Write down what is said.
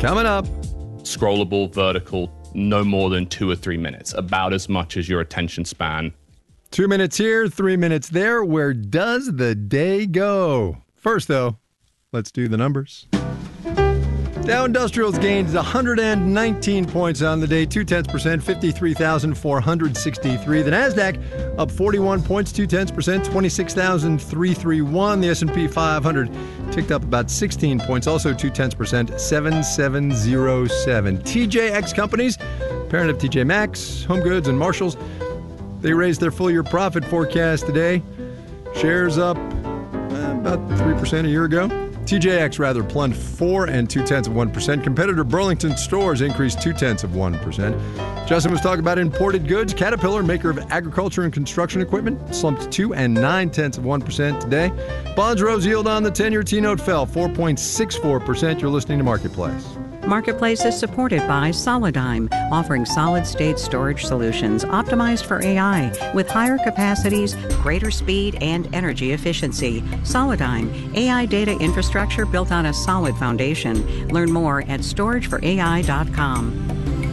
Coming up. Scrollable, vertical, no more than 2 or 3 minutes, about as much as your attention span. 2 minutes here, 3 minutes there. Where does the day go? First, though, let's do the numbers. Dow Industrials gains 119 points on the day, 0.2%, 53,463. The NASDAQ up 41 points, 0.2%, 26,331. The S&P 500 ticked up about 16 points, also 0.2%, 7707. TJX companies, parent of TJ Maxx, Home Goods, and Marshalls, they raised their full-year profit forecast today. Shares up about 3% a year ago. TJX plunged 4.2%. Competitor Burlington Stores increased 0.2%. Justin was talking about imported goods. Caterpillar, maker of agriculture and construction equipment, slumped 2.9% today. Bonds rose, yield on the 10-year T-note fell 4.64%. You're listening to Marketplace. Marketplace is supported by Solidigm, offering solid-state storage solutions optimized for AI with higher capacities, greater speed, and energy efficiency. Solidigm, AI data infrastructure built on a solid foundation. Learn more at storageforai.com.